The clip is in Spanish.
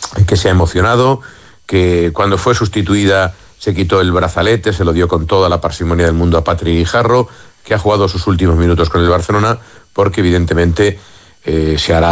que se ha emocionado, que cuando fue sustituida se quitó el brazalete, se lo dio con toda la parsimonia del mundo a Patri Guijarro, que ha jugado sus últimos minutos con el Barcelona, porque evidentemente se hará